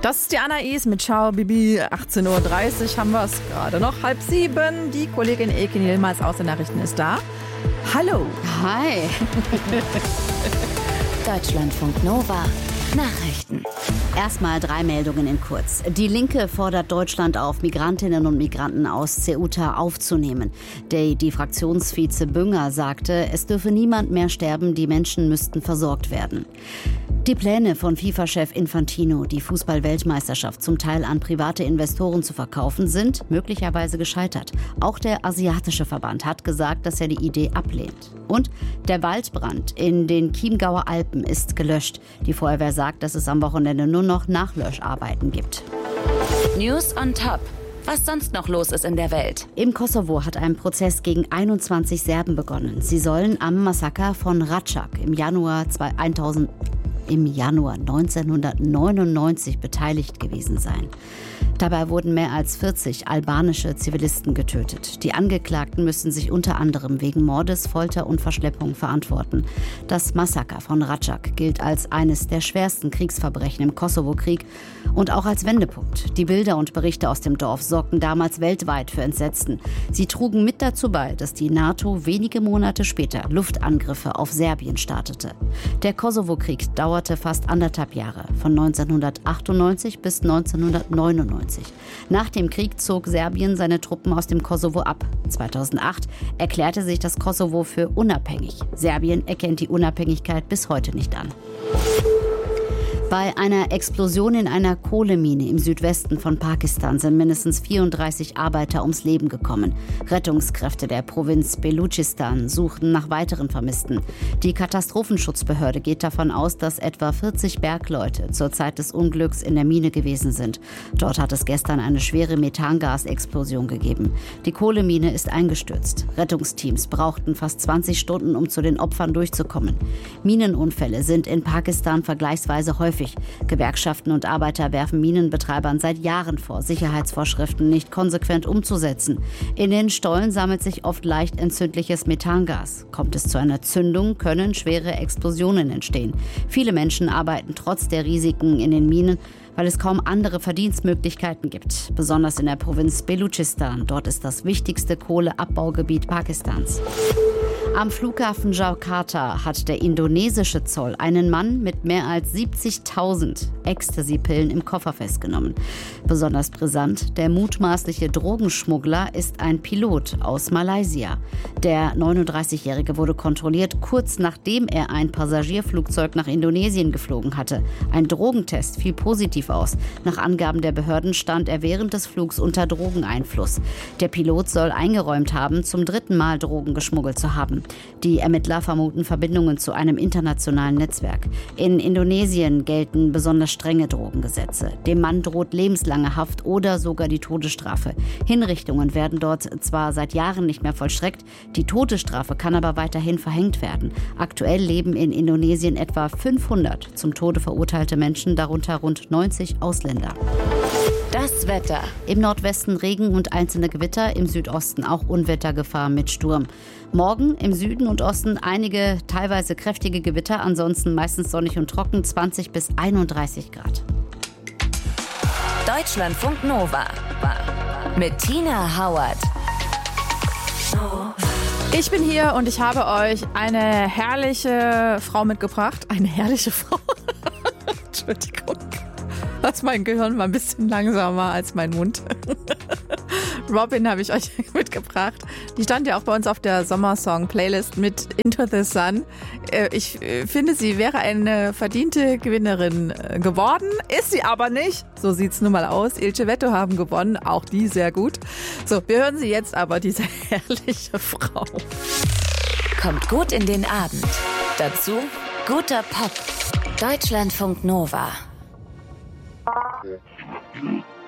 Das ist die Anais mit Ciao Bibi. 18.30 Uhr haben wir es gerade noch. 6:30. Die Kollegin Elke Nielmals aus den Nachrichten ist da. Hallo. Hi. Deutschlandfunk Nova. Nachrichten. Erstmal 3 Meldungen in kurz. Die Linke fordert Deutschland auf, Migrantinnen und Migranten aus Ceuta aufzunehmen. Die Fraktionsvize Bünger sagte, es dürfe niemand mehr sterben, die Menschen müssten versorgt werden. Die Pläne von FIFA-Chef Infantino, die Fußball-Weltmeisterschaft zum Teil an private Investoren zu verkaufen, sind möglicherweise gescheitert. Auch der asiatische Verband hat gesagt, dass er die Idee ablehnt. Und der Waldbrand in den Chiemgauer Alpen ist gelöscht. Die Feuerwehr sagt, dass es am Wochenende nur noch Nachlöscharbeiten gibt. News on top. Was sonst noch los ist in der Welt? Im Kosovo hat ein Prozess gegen 21 Serben begonnen. Sie sollen am Massaker von Račak im Januar 1999 beteiligt gewesen sein. Dabei wurden mehr als 40 albanische Zivilisten getötet. Die Angeklagten müssen sich unter anderem wegen Mordes, Folter und Verschleppung verantworten. Das Massaker von Račak gilt als eines der schwersten Kriegsverbrechen im Kosovo-Krieg und auch als Wendepunkt. Die Bilder und Berichte aus dem Dorf sorgten damals weltweit für Entsetzen. Sie trugen mit dazu bei, dass die NATO wenige Monate später Luftangriffe auf Serbien startete. Der Kosovo-Krieg dauerte fast 1,5 Jahre, von 1998 bis 1999. Nach dem Krieg zog Serbien seine Truppen aus dem Kosovo ab. 2008 erklärte sich das Kosovo für unabhängig. Serbien erkennt die Unabhängigkeit bis heute nicht an. Bei einer Explosion in einer Kohlemine im Südwesten von Pakistan sind mindestens 34 Arbeiter ums Leben gekommen. Rettungskräfte der Provinz Beluchistan suchten nach weiteren Vermissten. Die Katastrophenschutzbehörde geht davon aus, dass etwa 40 Bergleute zur Zeit des Unglücks in der Mine gewesen sind. Dort hat es gestern eine schwere Methangasexplosion gegeben. Die Kohlemine ist eingestürzt. Rettungsteams brauchten fast 20 Stunden, um zu den Opfern durchzukommen. Minenunfälle sind in Pakistan vergleichsweise häufig. Gewerkschaften und Arbeiter werfen Minenbetreibern seit Jahren vor, Sicherheitsvorschriften nicht konsequent umzusetzen. In den Stollen sammelt sich oft leicht entzündliches Methangas. Kommt es zu einer Zündung, können schwere Explosionen entstehen. Viele Menschen arbeiten trotz der Risiken in den Minen, weil es kaum andere Verdienstmöglichkeiten gibt. Besonders in der Provinz Beluchistan. Dort ist das wichtigste Kohleabbaugebiet Pakistans. Am Flughafen Jakarta hat der indonesische Zoll einen Mann mit mehr als 70.000 Ecstasy-Pillen im Koffer festgenommen. Besonders brisant, der mutmaßliche Drogenschmuggler ist ein Pilot aus Malaysia. Der 39-Jährige wurde kontrolliert, kurz nachdem er ein Passagierflugzeug nach Indonesien geflogen hatte. Ein Drogentest fiel positiv aus. Nach Angaben der Behörden stand er während des Flugs unter Drogeneinfluss. Der Pilot soll eingeräumt haben, zum 3. Mal Drogen geschmuggelt zu haben. Die Ermittler vermuten Verbindungen zu einem internationalen Netzwerk. In Indonesien gelten besonders strenge Drogengesetze. Dem Mann droht lebenslange Haft oder sogar die Todesstrafe. Hinrichtungen werden dort zwar seit Jahren nicht mehr vollstreckt, die Todesstrafe kann aber weiterhin verhängt werden. Aktuell leben in Indonesien etwa 500 zum Tode verurteilte Menschen, darunter rund 90 Ausländer. Das Wetter. Im Nordwesten Regen und einzelne Gewitter, im Südosten auch Unwettergefahr mit Sturm. Morgen im Süden und Osten einige teilweise kräftige Gewitter, ansonsten meistens sonnig und trocken, 20 bis 31 Grad. Deutschlandfunk Nova mit Tina Hauert. Ich bin hier und ich habe euch eine herrliche Frau mitgebracht. Eine herrliche Frau. Entschuldigung. Das ist mein Gehirn mal ein bisschen langsamer als mein Mund. Robin habe ich euch mitgebracht. Die stand ja auch bei uns auf der Sommersong-Playlist mit Into the Sun. Ich finde, sie wäre eine verdiente Gewinnerin geworden. Ist sie aber nicht. So sieht's nun mal aus. Ilse Vetto haben gewonnen. Auch die sehr gut. So, wir hören sie jetzt aber, diese herrliche Frau. Kommt gut in den Abend. Dazu guter Pop. Deutschlandfunk Nova.